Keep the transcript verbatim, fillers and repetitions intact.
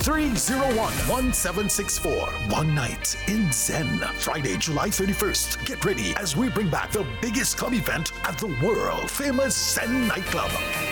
three oh one, one seven six four. One night in Zen. Friday, July thirty-first. Get ready as we bring back the biggest club event at the world famous Zen nightclub.